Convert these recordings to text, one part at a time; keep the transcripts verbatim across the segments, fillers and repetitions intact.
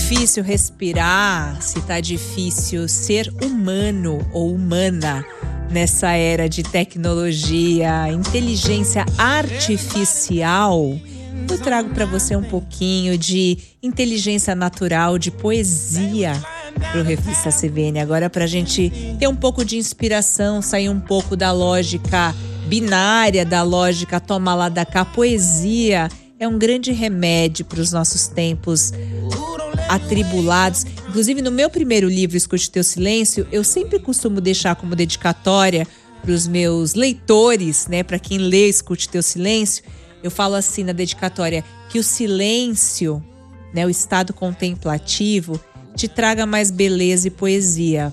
difícil respirar, se tá difícil ser humano ou humana nessa era de tecnologia, inteligência artificial, eu trago para você um pouquinho de inteligência natural, de poesia pro Revista C B N. Agora pra gente ter um pouco de inspiração, sair um pouco da lógica binária, da lógica toma lá da cá. Poesia é um grande remédio para os nossos tempos atribulados. Inclusive, no meu primeiro livro, Escute Teu Silêncio, eu sempre costumo deixar como dedicatória para os meus leitores, né, para quem lê Escute Teu Silêncio, eu falo assim na dedicatória, que o silêncio, né, o estado contemplativo, te traga mais beleza e poesia.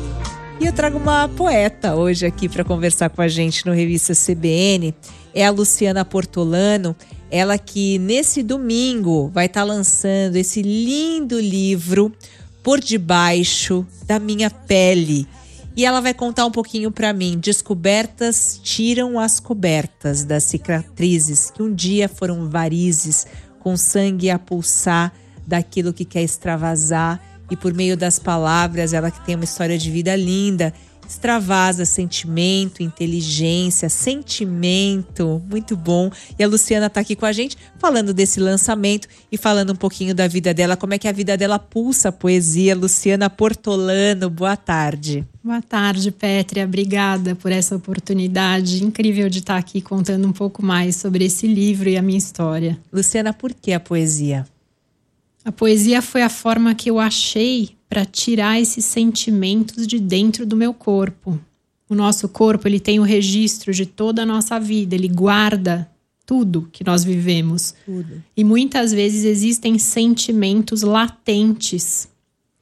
E eu trago uma poeta hoje aqui para conversar com a gente no Revista C B N. É a Luciana Portolano, ela que nesse domingo vai estar tá lançando esse lindo livro Por Debaixo da Minha Pele. E ela vai contar um pouquinho para mim. Descobertas tiram as cobertas das cicatrizes que um dia foram varizes, com sangue a pulsar daquilo que quer extravasar. E por meio das palavras, ela que tem uma história de vida linda, extravasa sentimento, inteligência, sentimento, muito bom. E a Luciana está aqui com a gente falando desse lançamento e falando um pouquinho da vida dela, como é que a vida dela pulsa a poesia. Luciana Portolano, boa tarde. Boa tarde, Pétria. Obrigada por essa oportunidade incrível de estar aqui contando um pouco mais sobre esse livro e a minha história. Luciana, por que a poesia? A poesia foi a forma que eu achei para tirar esses sentimentos de dentro do meu corpo. O nosso corpo, ele tem o registro de toda a nossa vida, ele guarda tudo que nós vivemos. Tudo. E muitas vezes existem sentimentos latentes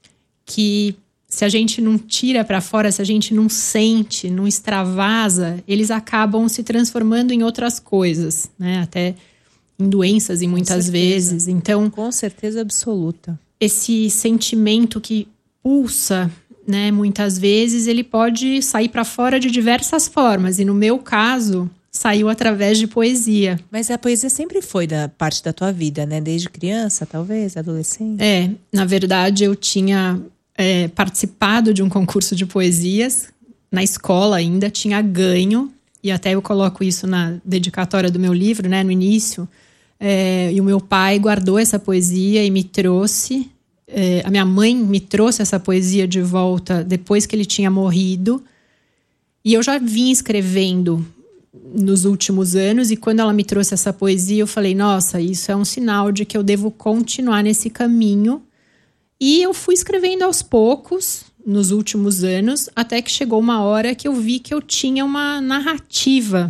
que, se a gente não tira para fora, se a gente não sente, não extravasa, eles acabam se transformando em outras coisas, né? Até em doenças e muitas vezes. Então, com certeza absoluta. Esse sentimento que pulsa, né, muitas vezes, ele pode sair para fora de diversas formas. E no meu caso, saiu através de poesia. Mas a poesia sempre foi da parte da tua vida, né? Desde criança, talvez, adolescente? É, na verdade, eu tinha é, participado de um concurso de poesias. Na escola ainda, tinha ganho. E até eu coloco isso na dedicatória do meu livro, né, no início. É, e o meu pai guardou essa poesia e me trouxe. É, a minha mãe me trouxe essa poesia de volta depois que ele tinha morrido. E eu já vim escrevendo nos últimos anos. E quando ela me trouxe essa poesia, eu falei, nossa, isso é um sinal de que eu devo continuar nesse caminho. E eu fui escrevendo aos poucos, nos últimos anos, até que chegou uma hora que eu vi que eu tinha uma narrativa,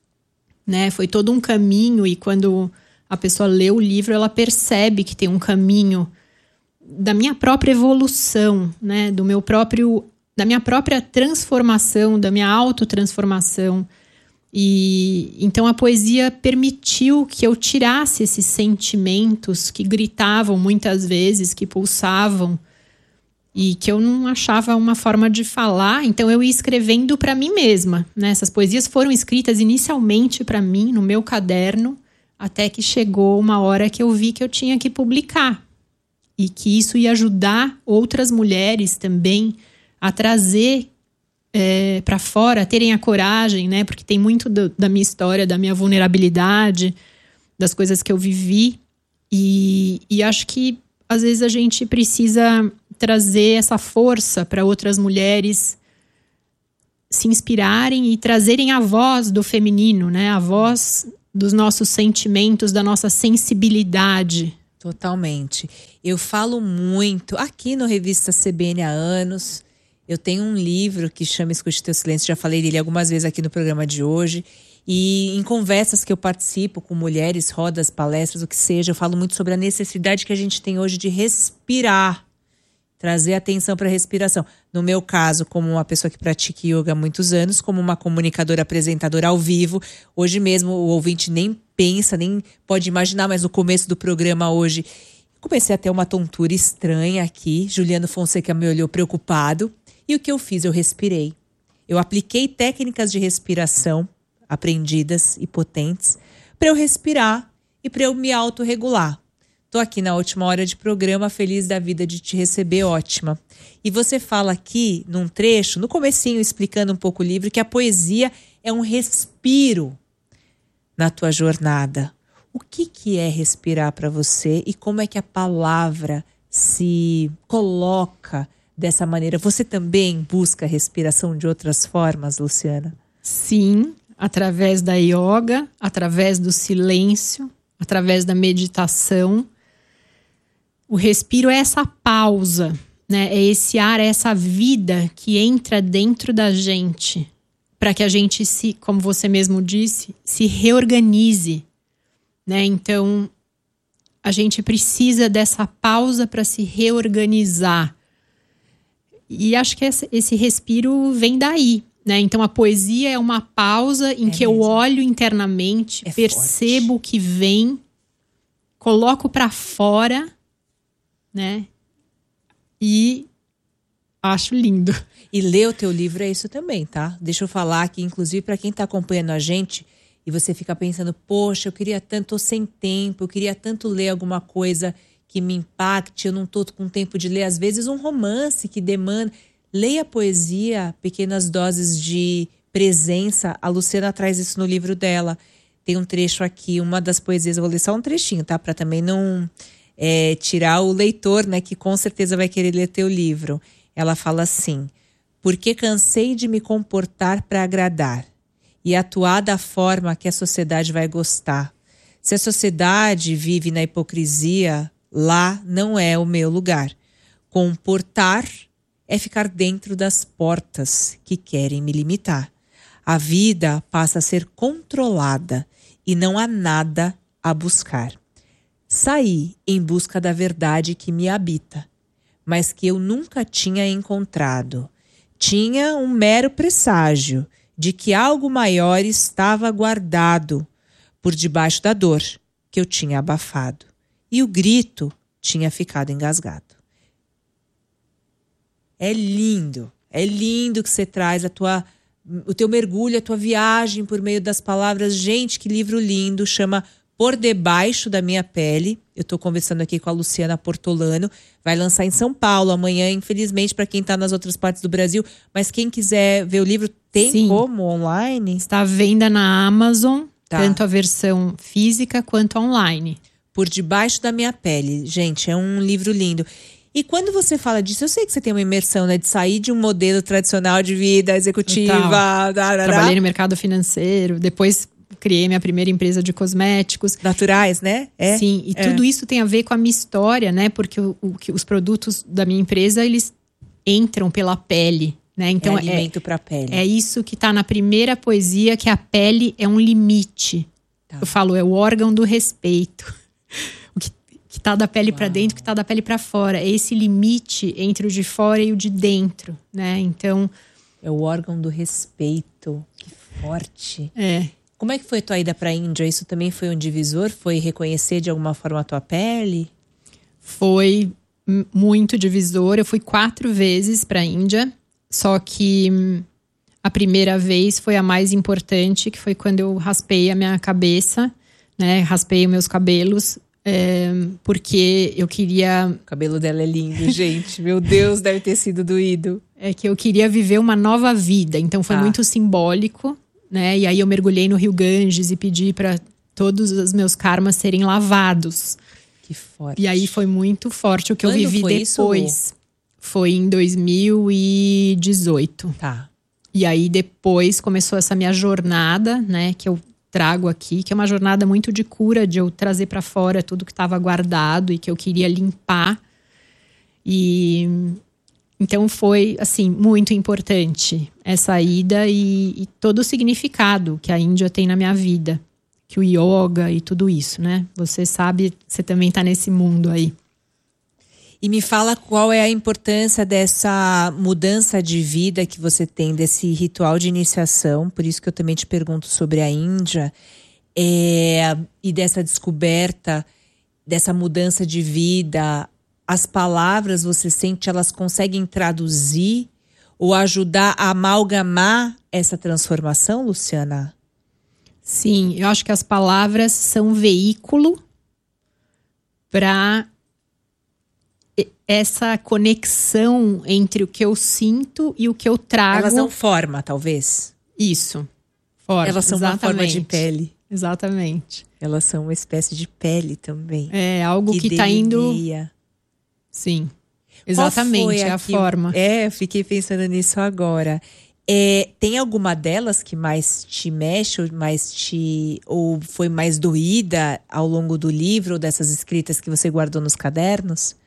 né? Foi todo um caminho, e quando a pessoa lê o livro, ela percebe que tem um caminho da minha própria evolução, né? Do meu próprio, da minha própria transformação, da minha autotransformação. E então a poesia permitiu que eu tirasse esses sentimentos que gritavam muitas vezes, que pulsavam, e que eu não achava uma forma de falar. Então eu ia escrevendo para mim mesma, né? Essas poesias foram escritas inicialmente para mim, no meu caderno, até que chegou uma hora que eu vi que eu tinha que publicar. E que isso ia ajudar outras mulheres também a trazer é, para fora, a terem a coragem, né? Porque tem muito do, da minha história, da minha vulnerabilidade, das coisas que eu vivi. E, e acho que às vezes a gente precisa trazer essa força para outras mulheres se inspirarem e trazerem a voz do feminino, né? A voz dos nossos sentimentos, da nossa sensibilidade. Totalmente. Eu falo muito aqui no Revista C B N há anos. Eu tenho um livro que chama Escute Teu Silêncio, já falei dele algumas vezes aqui no programa de hoje. E em conversas que eu participo com mulheres, rodas, palestras, o que seja, eu falo muito sobre a necessidade que a gente tem hoje de respirar. Trazer atenção para a respiração. No meu caso, como uma pessoa que pratica yoga há muitos anos, como uma comunicadora, apresentadora ao vivo, hoje mesmo o ouvinte nem pensa, nem pode imaginar, mas no começo do programa hoje, comecei a ter uma tontura estranha aqui. Juliano Fonseca me olhou preocupado. E o que eu fiz? Eu respirei. Eu apliquei técnicas de respiração aprendidas e potentes para eu respirar e para eu me autorregular. Tô aqui na última hora de programa, feliz da vida de te receber, ótima. E você fala aqui, num trecho, no comecinho, explicando um pouco o livro, que a poesia é um respiro na tua jornada. O que, que é respirar para você e como é que a palavra se coloca dessa maneira? Você também busca respiração de outras formas, Luciana? Sim, através da yoga, através do silêncio, através da meditação. O respiro é essa pausa, né? É esse ar, é essa vida que entra dentro da gente para que a gente se, como você mesmo disse, se reorganize, né? Então, a gente precisa dessa pausa para se reorganizar. E acho que esse, esse respiro vem daí, né? Então, a poesia é uma pausa em é que mesmo. eu olho internamente, é percebo forte. o que vem, coloco para fora, né? E acho lindo. E ler o teu livro é isso também, tá? Deixa eu falar que, inclusive, para quem tá acompanhando a gente e você fica pensando, poxa, eu queria tanto, tô sem tempo, eu queria tanto ler alguma coisa que me impacte, eu não tô com tempo de ler. Às vezes um romance que demanda. Leia poesia, pequenas doses de presença. A Luciana traz isso no livro dela. Tem um trecho aqui, uma das poesias, eu vou ler só um trechinho, tá? Para também não é, tirar o leitor, né? Que com certeza vai querer ler teu livro. Ela fala assim: porque cansei de me comportar para agradar e atuar da forma que a sociedade vai gostar. Se a sociedade vive na hipocrisia, lá não é o meu lugar. Comportar é ficar dentro das portas que querem me limitar. A vida passa a ser controlada e não há nada a buscar. Saí em busca da verdade que me habita, mas que eu nunca tinha encontrado. Tinha um mero presságio de que algo maior estava guardado por debaixo da dor que eu tinha abafado. E o grito tinha ficado engasgado. É lindo, é lindo que você traz a tua, o teu mergulho, a tua viagem por meio das palavras. Gente, que livro lindo, chama Por Debaixo da Minha Pele. Eu estou conversando aqui com a Luciana Portolano. Vai lançar em São Paulo amanhã, infelizmente, para quem está nas outras partes do Brasil. Mas quem quiser ver o livro, tem Sim. como online? Está à venda na Amazon, Tá. tanto a versão física quanto online. Por Debaixo da Minha Pele. Gente, é um livro lindo. E quando você fala disso, eu sei que você tem uma imersão, né? De sair de um modelo tradicional de vida executiva. Da, da, da. Trabalhei no mercado financeiro, depois criei minha primeira empresa de cosméticos. Naturais, né? É? Sim, e é. tudo isso tem a ver com a minha história, né? Porque o, o, os produtos da minha empresa, eles entram pela pele, né? Então, é alimento para a pele. É isso que está na primeira poesia, que a pele é um limite. Tá. Eu falo, é o órgão do respeito. O que que tá da pele para dentro, que tá da pele para fora. É esse limite entre o de fora e o de dentro, né? Então, é o órgão do respeito. Que forte. É. Como é que foi a tua ida para a Índia? Isso também foi um divisor? Foi reconhecer de alguma forma a tua pele? Foi muito divisor. Eu fui quatro vezes para a Índia, só que a primeira vez foi a mais importante, que foi quando eu raspei a minha cabeça, né? Raspei os meus cabelos. É, porque eu queria... O cabelo dela é lindo, gente. Meu Deus, deve ter sido doído. É que eu queria viver uma nova vida. Então foi ah. muito simbólico, né? E aí eu mergulhei no Rio Ganges e pedi para todos os meus karmas serem lavados. Que forte. E aí foi muito forte o que Quando eu vivi foi depois. Isso? Foi em dois mil e dezoito. Tá. E aí depois começou essa minha jornada, né? Que eu trago aqui, que é uma jornada muito de cura, de eu trazer para fora tudo que estava guardado e que eu queria limpar. E então foi, assim, muito importante essa ida e, e todo o significado que a Índia tem na minha vida, que o yoga e tudo isso, né? Você sabe, você também está nesse mundo aí. E me fala qual é a importância dessa mudança de vida que você tem, desse ritual de iniciação, por isso que eu também te pergunto sobre a Índia, é, e dessa descoberta, dessa mudança de vida. As palavras, você sente, elas conseguem traduzir ou ajudar a amalgamar essa transformação, Luciana? Sim, eu acho que as palavras são um veículo para essa conexão entre o que eu sinto e o que eu trago. Elas dão forma, talvez? Isso. Forma, Elas são exatamente. uma forma de pele. Exatamente. Elas são uma espécie de pele também. É algo que, que tá indo... Sim. Exatamente, é a forma. É, eu fiquei pensando nisso agora. É, tem alguma delas que mais te mexe, ou mais te, ou foi mais doída ao longo do livro, ou dessas escritas que você guardou nos cadernos?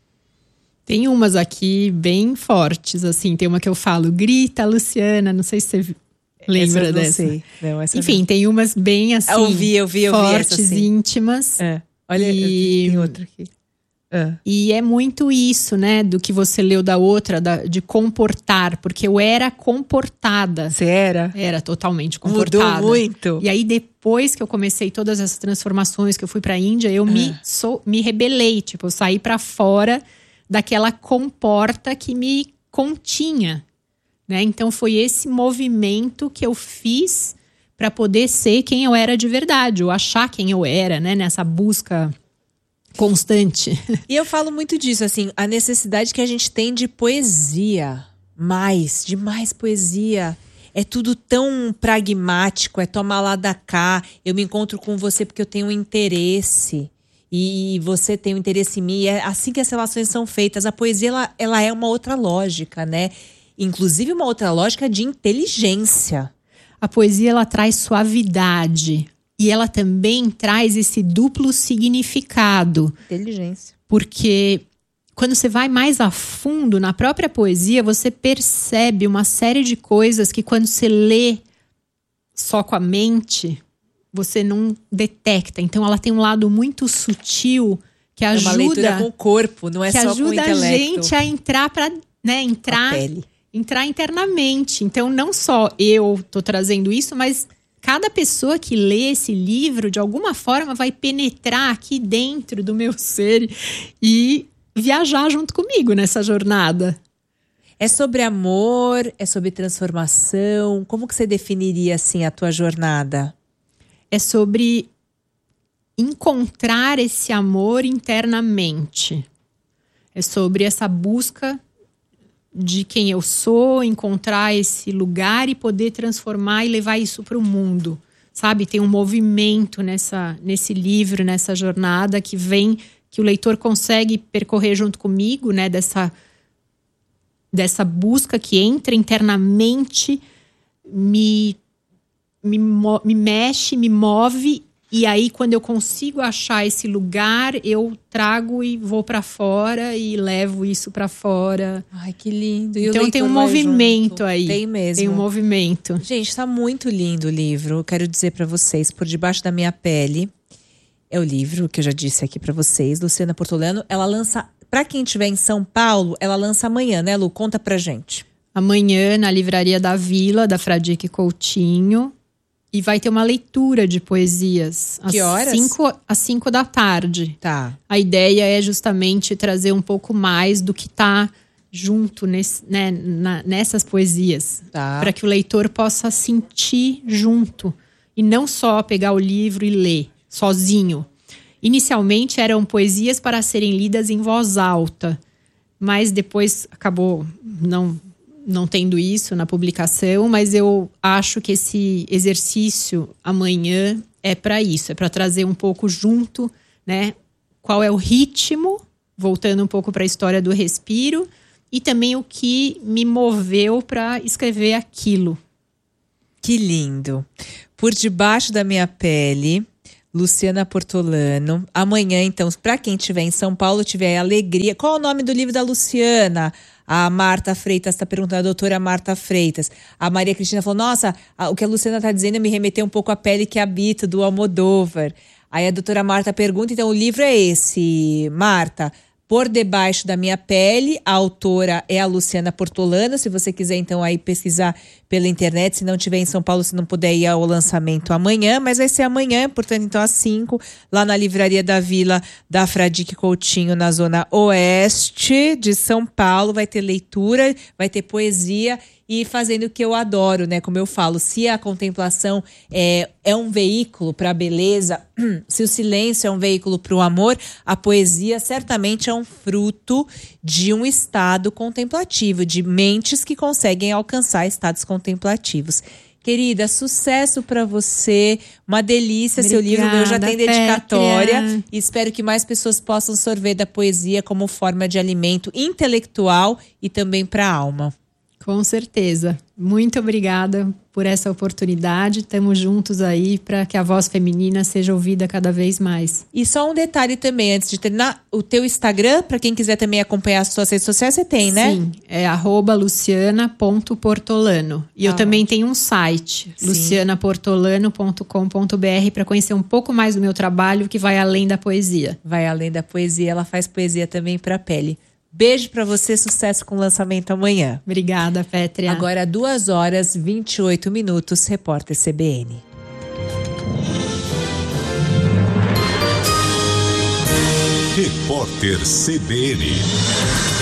Tem umas aqui bem fortes, assim. Tem uma que eu falo, grita, Luciana, não sei se você lembra essa eu não dessa. Sei. Não, essa Enfim, não. Tem umas bem assim, eu vi, eu vi, eu fortes, vi essa, assim. íntimas. É. Olha, e... tem outra aqui. Ah. E é muito isso, né, do que você leu da outra, da, de comportar, porque eu era comportada. Você era? Era totalmente comportada. Mudou muito. E aí, depois que eu comecei todas essas transformações, que eu fui pra Índia, eu ah. me, sou, me rebelei. Tipo, eu saí pra fora daquela comporta que me continha, né? Então, foi esse movimento que eu fiz para poder ser quem eu era de verdade, ou achar quem eu era, né? Nessa busca constante. E eu falo muito disso, assim, a necessidade que a gente tem de poesia, mais, de mais poesia. É tudo tão pragmático, é toma lá da cá, eu me encontro com você porque eu tenho um interesse, e você tem um interesse em mim, e é assim que as relações são feitas. A poesia, ela, ela é uma outra lógica, né? Inclusive uma outra lógica de inteligência. A poesia, ela traz suavidade. E ela também traz esse duplo significado. Inteligência. Porque quando você vai mais a fundo na própria poesia, você percebe uma série de coisas que quando você lê só com a mente, você não detecta. Então ela tem um lado muito sutil que ajuda... É uma leitura com o corpo, não é só com o intelecto. Que ajuda a gente a entrar para, né, entrar, a pele. entrar internamente. Então não só eu tô trazendo isso, mas... Cada pessoa que lê esse livro, de alguma forma, vai penetrar aqui dentro do meu ser e viajar junto comigo nessa jornada. É sobre amor, é sobre transformação. Como que você definiria, assim, a tua jornada? É sobre encontrar esse amor internamente. É sobre essa busca de quem eu sou, encontrar esse lugar e poder transformar e levar isso para o mundo, sabe? Tem um movimento nessa, nesse livro, nessa jornada que vem, que o leitor consegue percorrer junto comigo, né? Dessa, dessa busca que entra internamente, me, me, me mexe, me move. E aí, quando eu consigo achar esse lugar, eu trago e vou para fora e levo isso para fora. Ai, que lindo. E então tem um movimento aí. Tem mesmo. Tem um movimento. Gente, tá muito lindo o livro. Eu quero dizer para vocês, Por Debaixo da Minha Pele. É o livro que eu já disse aqui para vocês. Luciana Portolano, ela lança... Para quem estiver em São Paulo, ela lança amanhã, né, Lu? Conta pra gente. Amanhã, na Livraria da Vila, da Fradique Coutinho. E vai ter uma leitura de poesias. Que horas? Cinco, às cinco da tarde. Tá. A ideia é justamente trazer um pouco mais do que tá junto nesse, né, na, nessas poesias. Tá. Para que o leitor possa sentir junto. E não só pegar o livro e ler sozinho. Inicialmente eram poesias para serem lidas em voz alta. Mas depois acabou não... não tendo isso na publicação, mas eu acho que esse exercício amanhã é para isso, é para trazer um pouco junto, né? Qual é o ritmo, voltando um pouco para a história do respiro, e também o que me moveu para escrever aquilo. Que lindo! Por Debaixo da Minha Pele, Luciana Portolano. Amanhã, então, para quem estiver em São Paulo, tiver alegria. Qual é o nome do livro da Luciana? A Marta Freitas está perguntando, a doutora Marta Freitas. A Maria Cristina falou, nossa, a, o que a Luciana está dizendo me remeteu um pouco à Pele que Habita, do Almodóvar. Aí a doutora Marta pergunta, então o livro é esse, Marta, Por Debaixo da Minha Pele. A autora é a Luciana Portolano. Se você quiser, então, aí pesquisar pela internet. Se não tiver em São Paulo, se não puder ir ao lançamento amanhã. Mas vai ser amanhã, portanto, então, às cinco, lá na Livraria da Vila da Fradique Coutinho, na zona oeste de São Paulo. Vai ter leitura, vai ter poesia. e fazendo o que eu adoro, né? Como eu falo, se a contemplação é, é um veículo para a beleza, se o silêncio é um veículo para o amor, a poesia certamente é um fruto de um estado contemplativo, de mentes que conseguem alcançar estados contemplativos. Querida, sucesso para você, uma delícia. Obrigada, seu livro meu já tem dedicatória. Pétria. E espero que mais pessoas possam sorver da poesia como forma de alimento intelectual e também para a alma. Com certeza. Muito obrigada por essa oportunidade. Estamos juntos aí para que a voz feminina seja ouvida cada vez mais. E só um detalhe também, antes de terminar, o teu Instagram, para quem quiser também acompanhar as suas redes sociais, você tem, né? Sim, é arroba luciana ponto portolano. E ah, eu também tenho um site, luciana portolano ponto com ponto b r, para conhecer um pouco mais do meu trabalho, que vai além da poesia. Vai além da poesia, ela faz poesia também para a pele. Beijo pra você, sucesso com o lançamento amanhã. Obrigada, Pétria. Agora, duas horas e vinte e oito minutos, Repórter C B N. Repórter C B N.